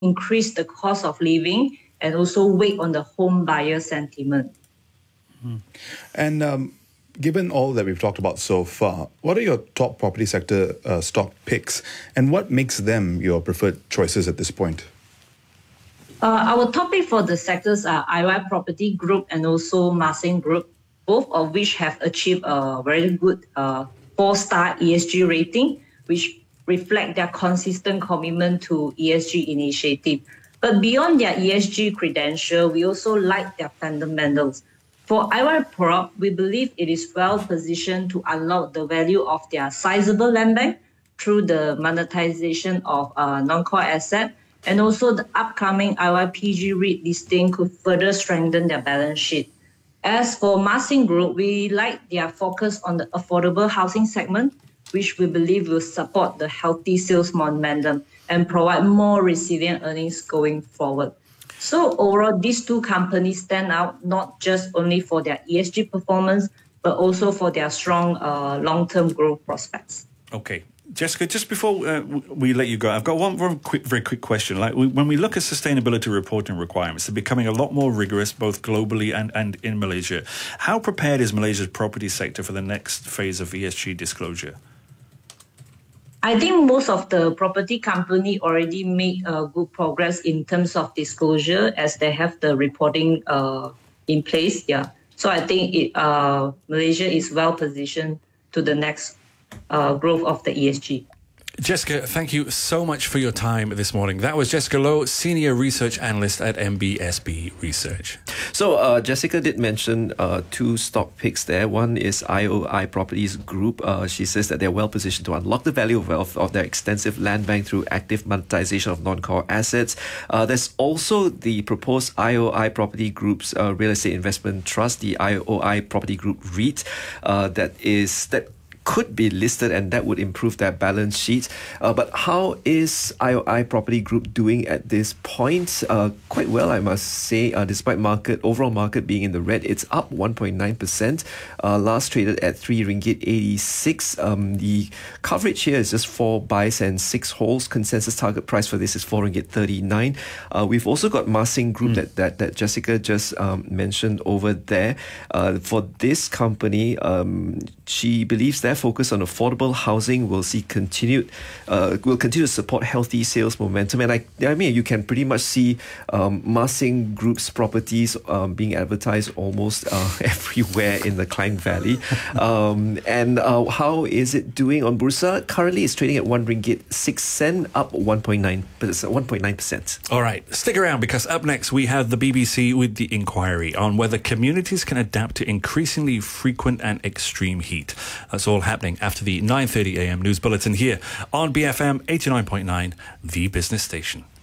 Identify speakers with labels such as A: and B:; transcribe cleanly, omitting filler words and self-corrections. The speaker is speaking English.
A: increase the cost of living and also weigh on the home buyer sentiment.
B: And given all that we've talked about so far, what are your top property sector stock picks, and what makes them your preferred choices at this point?
A: Our top pick for the sectors are IOI Property Group and also Marsin Group, both of which have achieved a very good 4-star ESG rating, which reflect their consistent commitment to ESG initiative. But beyond their ESG credential, we also like their fundamentals. For IOI Prop, we believe it is well positioned to unlock the value of their sizable land bank through the monetization of non-core asset, and also the upcoming IOI PG REIT listing could further strengthen their balance sheet. As for Marsin Group, we like their focus on the affordable housing segment, which we believe will support the healthy sales momentum and provide more resilient earnings going forward. So overall, these two companies stand out not just only for their ESG performance, but also for their strong long-term growth prospects.
C: Okay. Jessica, just before we let you go, I've got one very quick question. Like when we look at sustainability reporting requirements, they're becoming a lot more rigorous, both globally and in Malaysia. How prepared is Malaysia's property sector for the next phase of ESG disclosure?
A: I think most of the property company already made good progress in terms of disclosure, as they have the reporting in place. Yeah, so I think Malaysia is well positioned to the next growth of the ESG.
D: Jessica, thank you so much for your time this morning. That was Jessica Low, Senior Research Analyst at MBSB Research.
E: So Jessica did mention two stock picks there. One is IOI Properties Group. She says that they're well positioned to unlock the value of wealth of their extensive land bank through active monetization of non-core assets. There's also the proposed IOI Property Group's Real Estate Investment Trust, the IOI Property Group REIT, that could be listed, and that would improve their balance sheet. But how is IOI Property Group doing at this point? Quite well, I must say, despite overall market being in the red. It's up 1.9%. Last traded at 3 ringgit 86. The coverage here is just 4 buys and 6 holds. Consensus target price for this is 4 ringgit 39. We've also got Marsin Group that Jessica just mentioned over there. For this company, she believes their focus on affordable housing will continue to support healthy sales momentum. And I mean, you can pretty much see Marsin Group's properties being advertised almost everywhere in the Klang Valley. And how is it doing on Bursa? Currently, it's trading at 1 ringgit 6 cent, up 1.9%.
D: All right, stick around, because up next we have the BBC with the inquiry on whether communities can adapt to increasingly frequent and extreme heat. That's all happening after the 9:30 a.m. news bulletin here on BFM 89.9, the business station.